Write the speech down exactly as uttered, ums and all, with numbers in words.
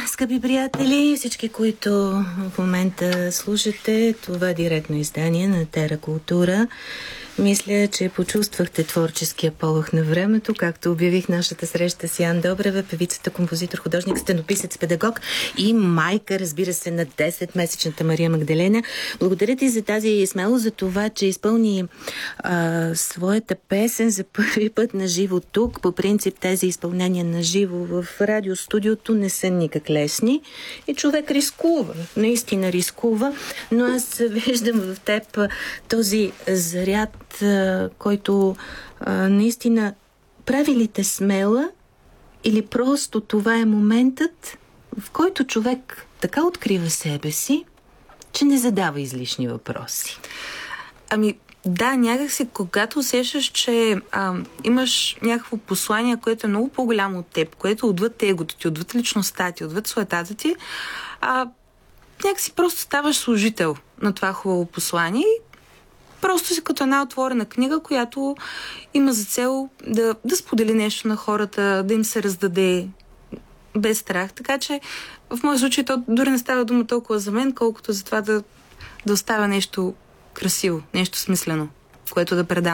скъпи приятели, всички, които в момента слушате това директно издание на Тера Култура, мисля, че почувствахте творческия полух на времето, както обявих нашата среща с Ян Добрева, певицата, композитор, художник, стенописец, педагог и майка, разбира се, на десетмесечната Мария Магдалена. Благодаря ти за тази смелост, за това, че изпълни а, своята песен за първи път на живо тук. По принцип тези изпълнения на живо в радиостудиото не са никак лесни и човек рискува, наистина рискува, но аз виждам в теб този заряд, който а, наистина прави ли те смела, или просто това е моментът, в който човек така открива себе си, че не задава излишни въпроси? Ами да, някакси когато усещаш, че а, имаш някакво послание, което е много по-голямо от теб, което отвъд егото ти, отвъд личността ти, отвъд суетата ти, а, някакси просто ставаш служител на това хубаво послание и просто си като една отворена книга, която има за цел да, да сподели нещо на хората, да им се раздаде без страх. Така че в моя случай то дори не става дума толкова за мен, колкото за това да, да оставя нещо красиво, нещо смислено, което да предам.